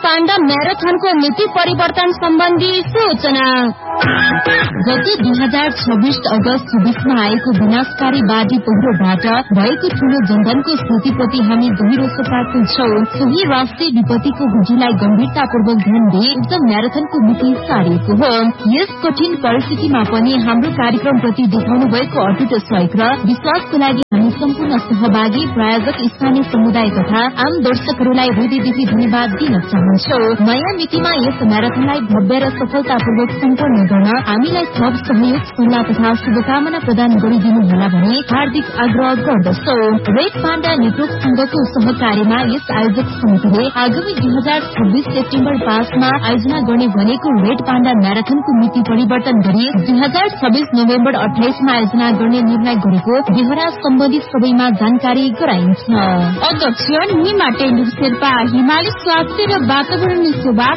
Panda म्याराथनको मिति परिवर्तन सम्बन्धी सूचना। गत 2026 अगस्त 26 आएको विनाशकारी बाढी पहिरोबाट भएको ठूलो जनधनको क्षतिप्रति हामी गहिरो शोकाकुल छौं। सोही राष्ट्रिय विपत्तिको घुटीलाई गम्भीरतापूर्वक ध्यान दिई उक्त म्याराथनको मिति सारिएको हो। यस कठिन परिस्थितिमा पनि हाम्रो कार्यक्रमप्रति देखाउनु भएको अटुट सहयोग र विश्वासको लागि हामी सम्पूर्ण सहभागी प्रायोजक स्थानीय समुदाय तथा आम दर्शकहरूलाई हृदयदेखि धन्यवाद दिन चाहन्छौ। नयाँ मितिमा यस म्याराथनलाई भव्य र सफलतापूर्वक सम्पन्न गर्न हामीलाई थप सहयोग सल्लाह तथा शुभकामना प्रदान गरिदिनु होला भनी हार्दिक आग्रह गर्दछौ। रेड पाण्डा नेटवर्क संघको सहकार्यमा यस आयोजक समितिले आगामी 2026 सेप्टेम्बर 5 मा आयोजना गर्ने भनेको रेड पाण्डा म्याराथनको मिति परिवर्तन गरी 2026 नोभेम्बर 28 मा आयोजना गर्ने निर्णय गरेको बेहोरा सम्बन्धित सबैमा जानकारी गराइन्छ। अध्यक्ष निमा टेन्डु शेर्पा हिमाली स्वास्थ्य र वातावरण सेवा